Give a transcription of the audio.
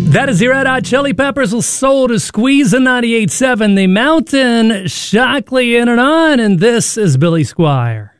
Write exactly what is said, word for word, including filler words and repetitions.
That is the Red Hot Chili Peppers with Soul to Squeeze in ninety-eight point seven. The Mountain, Shockley in and on, and this is Billy Squire.